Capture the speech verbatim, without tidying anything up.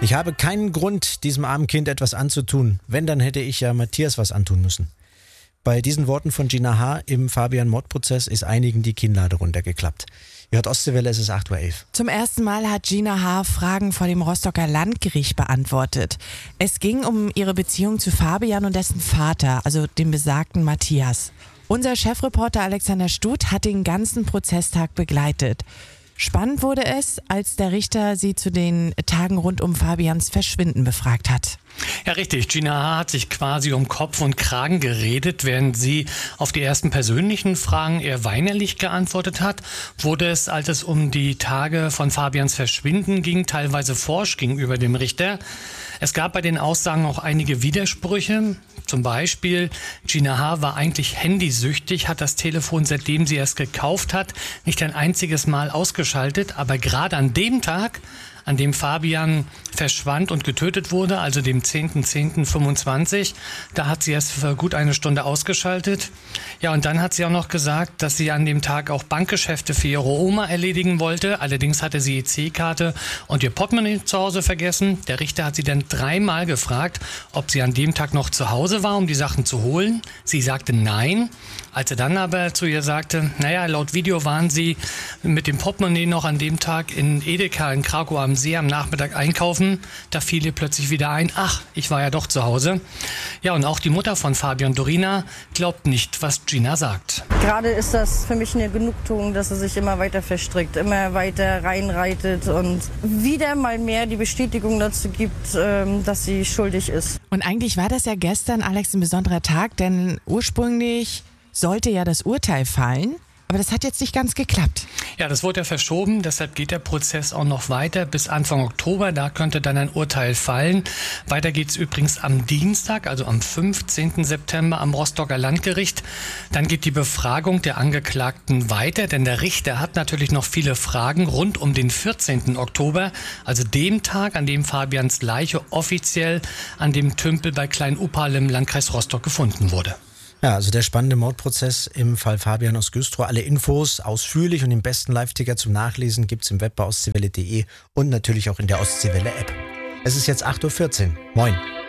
Ich habe keinen Grund, diesem armen Kind etwas anzutun. Wenn, dann hätte ich ja Matthias was antun müssen. Bei diesen Worten von Gina H. im Fabian-Mordprozess ist einigen die Kinnlade runtergeklappt. Ihr hört Ostseewelle, es ist acht Uhr elf. Zum ersten Mal hat Gina H. Fragen vor dem Rostocker Landgericht beantwortet. Es ging um ihre Beziehung zu Fabian und dessen Vater, also dem besagten Matthias. Unser Chefreporter Alexander Stuth hat den ganzen Prozesstag begleitet. Spannend wurde es, als der Richter sie zu den Tagen rund um Fabians Verschwinden befragt hat. Ja, richtig. Gina H. hat sich quasi um Kopf und Kragen geredet. Während sie auf die ersten persönlichen Fragen eher weinerlich geantwortet hat, wurde es, als es um die Tage von Fabians Verschwinden ging, teilweise forsch gegenüber dem Richter. Es gab bei den Aussagen auch einige Widersprüche. Zum Beispiel, Gina H. war eigentlich handysüchtig, hat das Telefon, seitdem sie es gekauft hat, nicht ein einziges Mal ausgeschaltet. Aber gerade an dem Tag, an dem Fabian verschwand und getötet wurde, also dem zehnten zehnten fünfundzwanzig. Da hat sie es für gut eine Stunde ausgeschaltet. Ja, und dann hat sie auch noch gesagt, dass sie an dem Tag auch Bankgeschäfte für ihre Oma erledigen wollte. Allerdings hatte sie E C-Karte und ihr Portemonnaie zu Hause vergessen. Der Richter hat sie dann dreimal gefragt, ob sie an dem Tag noch zu Hause war, um die Sachen zu holen. Sie sagte nein. Als er dann aber zu ihr sagte, naja, laut Video waren sie mit dem Portemonnaie noch an dem Tag in Edeka in Krakow am See am Nachmittag einkaufen, da fiel ihr plötzlich wieder ein, ach, ich war ja doch zu Hause. Ja, und auch die Mutter von Fabian, Dorina, glaubt nicht, was Gina sagt. Gerade ist das für mich eine Genugtuung, dass er sich immer weiter verstrickt, immer weiter reinreitet und wieder mal mehr die Bestätigung dazu gibt, dass sie schuldig ist. Und eigentlich war das ja gestern, Alex, ein besonderer Tag, denn ursprünglich sollte ja das Urteil fallen, aber das hat jetzt nicht ganz geklappt. Ja, das wurde ja verschoben, deshalb geht der Prozess auch noch weiter bis Anfang Oktober, da könnte dann ein Urteil fallen. Weiter geht's übrigens am Dienstag, also am fünfzehnten September am Rostocker Landgericht. Dann geht die Befragung der Angeklagten weiter, denn der Richter hat natürlich noch viele Fragen rund um den vierzehnten Oktober, also dem Tag, an dem Fabians Leiche offiziell an dem Tümpel bei Klein-Upal im Landkreis Rostock gefunden wurde. Ja, also der spannende Mordprozess im Fall Fabian aus Güstrow. Alle Infos ausführlich und den besten Live-Ticker zum Nachlesen gibt's im Web bei ostseewelle punkt de und natürlich auch in der Ostseewelle-App. Es ist jetzt acht Uhr vierzehn. Moin.